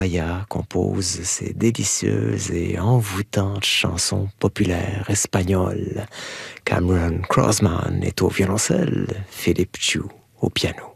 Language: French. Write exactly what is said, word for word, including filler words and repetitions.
Maya compose ces délicieuses et envoûtantes chansons populaires espagnoles. Cameron Crossman est au violoncelle, Philippe Chu au piano.